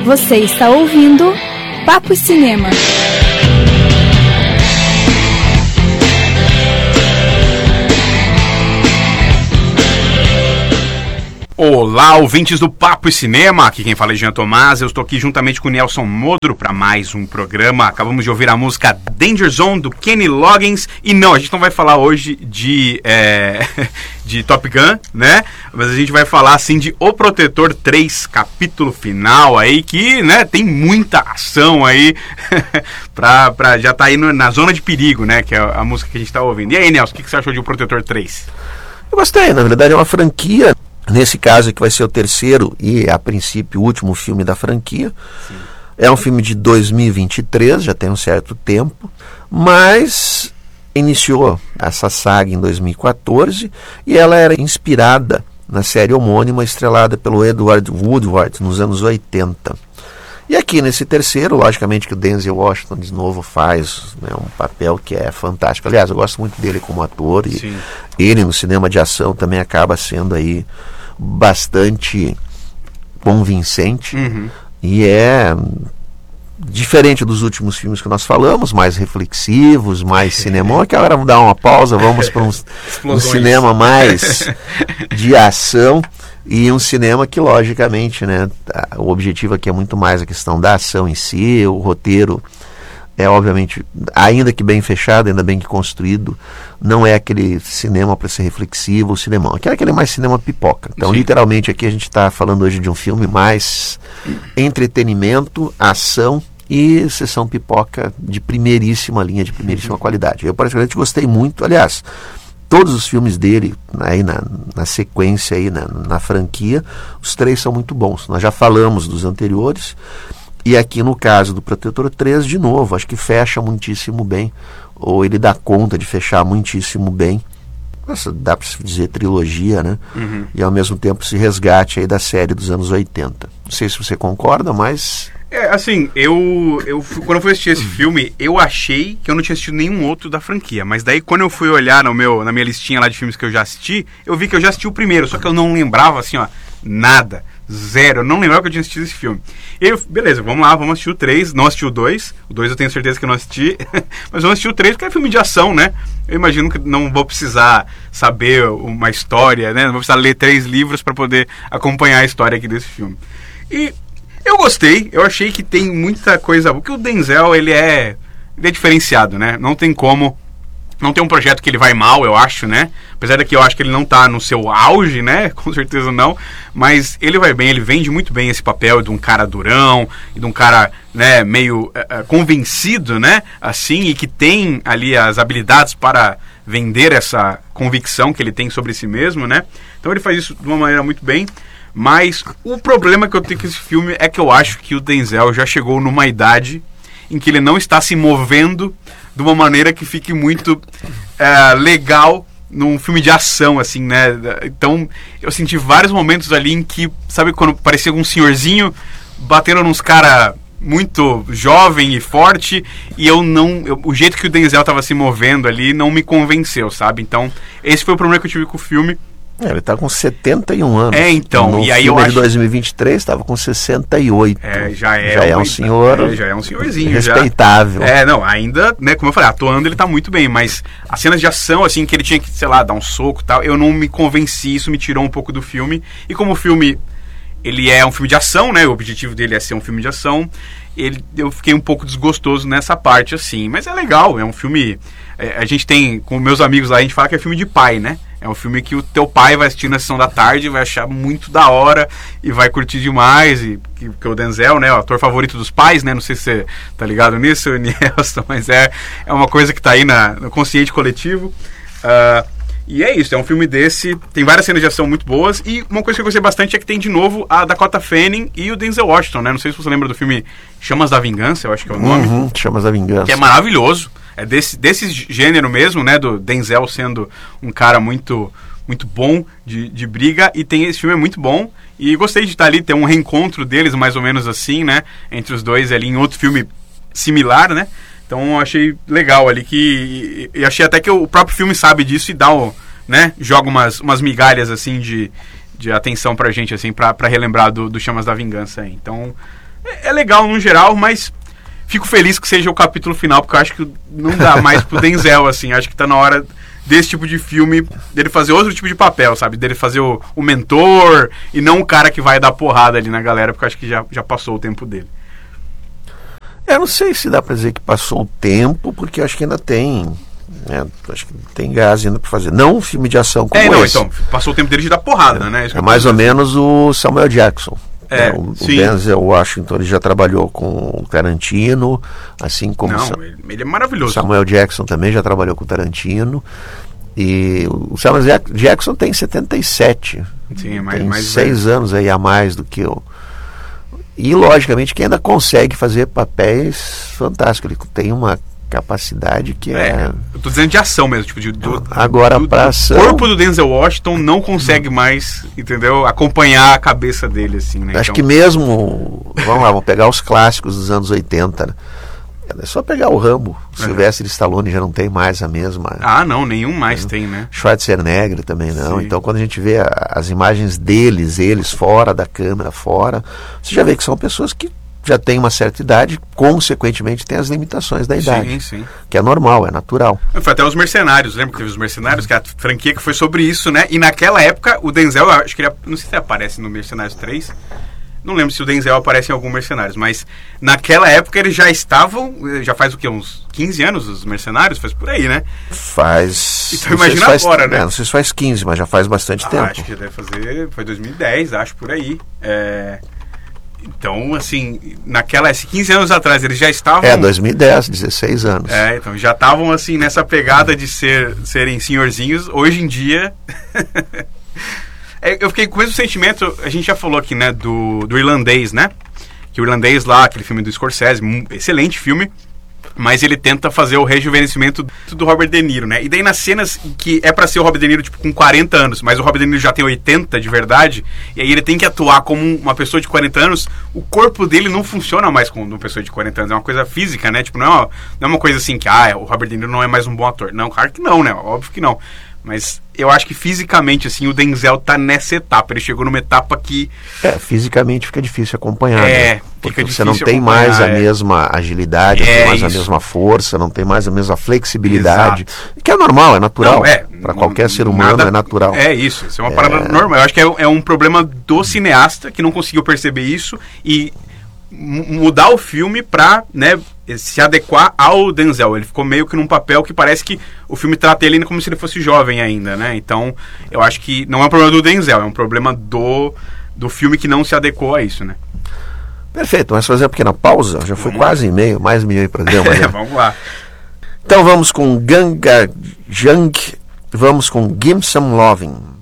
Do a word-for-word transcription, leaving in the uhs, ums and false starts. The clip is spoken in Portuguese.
Você está ouvindo Papo Cinema. Olá, ouvintes do Papo e Cinema, aqui quem fala é Jean Tomás, eu estou aqui juntamente com o Nelson Modro para mais um programa. Acabamos de ouvir a música Danger Zone do Kenny Loggins, e não, a gente não vai falar hoje de, é, de Top Gun, né, mas a gente vai falar assim de O Protetor três, capítulo final aí, que, né, tem muita ação aí, pra, pra já tá aí no, na zona de perigo, né, que é a música que a gente está ouvindo. E aí, Nelson, o que, que você achou de O Protetor três? Eu gostei, na verdade é uma franquia. Nesse caso que vai ser o terceiro e a princípio o último filme da franquia. Sim. É um filme de dois mil e vinte e três, já tem um certo tempo, mas iniciou essa saga em dois mil e quatorze e ela era inspirada na série homônima estrelada pelo Edward Woodward nos anos oitenta. E aqui nesse terceiro, logicamente que o Denzel Washington de novo faz, né, um papel que é fantástico. Aliás, eu gosto muito dele como ator e Sim. ele no cinema de ação também acaba sendo aí bastante convincente. Uhum. E é diferente dos últimos filmes que nós falamos, mais reflexivos, mais cinema. Que agora vamos dar uma pausa, vamos para um, um cinema mais de ação. E um cinema que, logicamente, né, o objetivo aqui é muito mais a questão da ação em si. O roteiro é, obviamente, ainda que bem fechado, ainda bem que construído, não é aquele cinema para ser reflexivo, o cinemão. Aqui é aquele mais cinema pipoca. Então, Sim. literalmente, aqui a gente está falando hoje de um filme mais entretenimento, ação e sessão pipoca de primeiríssima linha, de primeiríssima uhum. qualidade. Eu, particularmente, gostei muito. Aliás, todos os filmes dele, aí na, na sequência, aí na, na franquia, os três são muito bons. Nós já falamos dos anteriores, e aqui no caso do Protetor três, de novo, acho que fecha muitíssimo bem, ou ele dá conta de fechar muitíssimo bem. Nossa, dá para se dizer trilogia, né? Uhum. E ao mesmo tempo se resgate aí da série dos anos oitenta. Não sei se você concorda, mas... É, assim, eu, eu quando eu fui assistir esse filme, eu achei que eu não tinha assistido nenhum outro da franquia. Mas daí, quando eu fui olhar no meu, na minha listinha lá de filmes que eu já assisti, eu vi que eu já assisti o primeiro, só que eu não lembrava, assim, ó, nada, zero. Eu não lembrava que eu tinha assistido esse filme. E eu, beleza, vamos lá, vamos assistir o três, não assisti o dois. O dois eu tenho certeza que eu não assisti, mas vamos assistir o três porque é filme de ação, né? Eu imagino que não vou precisar saber uma história, né? Não vou precisar ler três livros para poder acompanhar a história aqui desse filme. E... eu gostei, eu achei que tem muita coisa, porque o Denzel, ele é, ele é diferenciado, né? Não tem como, não tem um projeto que ele vai mal, eu acho, né? Apesar de que eu acho que ele não tá no seu auge, né? Com certeza não, mas ele vai bem, ele vende muito bem esse papel de um cara durão, e de um cara, né, meio uh, convencido, né? Assim, e que tem ali as habilidades para vender essa convicção que ele tem sobre si mesmo, né? Então ele faz isso de uma maneira muito bem. Mas o problema que eu tenho com esse filme é que eu acho que o Denzel já chegou numa idade em que ele não está se movendo de uma maneira que fique muito é, legal num filme de ação, assim, né? Então, eu senti vários momentos ali em que, sabe, quando parecia um senhorzinho batendo nos caras muito jovem e forte, e eu não... Eu, o jeito que o Denzel estava se movendo ali não me convenceu, sabe? Então, esse foi o problema que eu tive com o filme. É, ele está com setenta e um anos. É, então. No e aí filme eu acho... de dois mil e vinte e três estava com sessenta e oito. É, já é, já é um senhor. É, já é um senhorzinho. Respeitável. Já. É, não, ainda, né, como eu falei, atuando ele tá muito bem, mas as cenas de ação, assim, que ele tinha que, sei lá, dar um soco e tal, eu não me convenci, isso me tirou um pouco do filme. E como o filme, ele é um filme de ação, né, o objetivo dele é ser um filme de ação, ele, eu fiquei um pouco desgostoso nessa parte, assim. Mas é legal, é um filme... É, a gente tem, com meus amigos lá, a gente fala que é filme de pai, né? É um filme que o teu pai vai assistir na sessão da tarde, vai achar muito da hora e vai curtir demais. E que, que o Denzel, né, o ator favorito dos pais, né? Não sei se você tá ligado nisso, Nielson, mas é, é uma coisa que tá aí na, no consciente coletivo. Uh, e é isso, é um filme desse, tem várias cenas de ação muito boas. E uma coisa que eu gostei bastante é que tem de novo a Dakota Fanning e o Denzel Washington, né? Não sei se você lembra do filme Chamas da Vingança, eu acho que é o nome. Uhum, Chamas da Vingança. Que é maravilhoso. É desse, desse gênero mesmo, né? Do Denzel sendo um cara muito, muito bom de, de briga. E tem, esse filme é muito bom. E gostei de estar ali, ter um reencontro deles, mais ou menos assim, né? Entre os dois ali em outro filme similar, né? Então eu achei legal ali que... E, e achei até que o próprio filme sabe disso e dá o, né? Joga umas, umas migalhas assim de, de atenção pra gente, assim, pra, pra relembrar do, do Chamas da Vingança aí. Então... é, é legal no geral, mas fico feliz que seja o capítulo final, porque eu acho que não dá mais pro Denzel, assim. Acho que tá na hora desse tipo de filme, dele fazer outro tipo de papel, sabe? Dele fazer o, o mentor e não o cara que vai dar porrada ali na galera, porque eu acho que já, já passou o tempo dele. Eu não sei se dá pra dizer que passou o tempo, porque eu acho que ainda tem... É, acho que tem gás ainda pra fazer. Não um filme de ação como é, não, esse. Então, passou o tempo dele de dar porrada, é, né? Isso é mais ou menos o Samuel Jackson. É, é, o, o sim. Denzel Washington, ele já trabalhou com o Tarantino, assim como... Não, Sa- ele, ele é maravilhoso. Samuel Jackson também já trabalhou com o Tarantino. E o Samuel Jack- Jackson tem setenta e sete. Sim, é mais, tem mais seis velho. anos aí a mais do que eu. E logicamente que ainda consegue fazer papéis fantásticos. Ele tem uma capacidade que é... É, eu tô dizendo de ação mesmo, tipo, de, do, Agora do, pra do ação... corpo do Denzel Washington não consegue mais, entendeu? Acompanhar a cabeça dele, assim, né? Acho Então, que mesmo... Vamos lá, vamos pegar os clássicos dos anos oitenta, né? É só pegar o Rambo. O É. Sylvester Stallone já não tem mais a mesma... Ah, não, nenhum mais tem, né? Schwarzenegger também não. Sim. Então quando a gente vê a, as imagens deles, eles fora da câmera, fora, você já vê que são pessoas que já têm uma certa idade, consequentemente tem as limitações da idade. Sim, sim. Que é normal, é natural. Foi até os Mercenários, lembra que teve os Mercenários, que é a franquia que foi sobre isso, né? E naquela época, o Denzel, eu acho que ele, não sei se ele aparece no Mercenários três, não lembro se o Denzel aparece em algum Mercenários, mas naquela época eles já estavam, já faz o quê? Uns quinze anos os Mercenários? Faz por aí, né? Faz... Então não sei imagina se faz- agora, né? é, não sei se faz quinze, mas já faz bastante Ah, tempo. acho que já deve fazer, foi dois mil e dez, acho, por aí. É, então, assim, naquela, esses quinze anos atrás, eles já estavam... É, dois mil e dez, dezesseis anos. É, então já estavam assim nessa pegada de ser, serem senhorzinhos. Hoje em dia é, eu fiquei com o mesmo sentimento. A gente já falou aqui, né, do, do Irlandês, né? Que o Irlandês lá, aquele filme do Scorsese, um excelente filme, mas ele tenta fazer o rejuvenescimento do Robert De Niro, né? E daí nas cenas que é pra ser o Robert De Niro tipo com quarenta anos, mas o Robert De Niro já tem oitenta de verdade, e aí ele tem que atuar como uma pessoa de quarenta anos, o corpo dele não funciona mais como uma pessoa de quarenta anos, é uma coisa física, né? Tipo, não é uma, não é uma coisa assim que, ah, o Robert De Niro não é mais um bom ator. Não, claro que não, né? Óbvio que não. Mas eu acho que fisicamente, assim, o Denzel tá nessa etapa. Ele chegou numa etapa que... É, fisicamente fica difícil acompanhar, É, né? Porque fica você não difícil tem mais a acompanhar, é. mesma agilidade, não É, tem mais a isso. mesma força, não tem mais a mesma flexibilidade. Exato. Que é normal, é natural. Não, é, Para não- qualquer ser humano nada- é natural. É isso, isso é uma parada normal. Eu acho que é, é um problema do cineasta que não conseguiu perceber isso e mu- mudar o filme pra, né, se adequar ao Denzel. Ele ficou meio que num papel que parece que o filme trata ele como se ele fosse jovem ainda, né? Então, eu acho que não é um problema do Denzel, é um problema do, do filme que não se adequou a isso, né? Perfeito, vamos fazer uma pequena pausa. Já foi Vamos quase e meio, mais meio programa. Né? Vamos lá. Então vamos com Ganga Jung, vamos com Give Some Loving.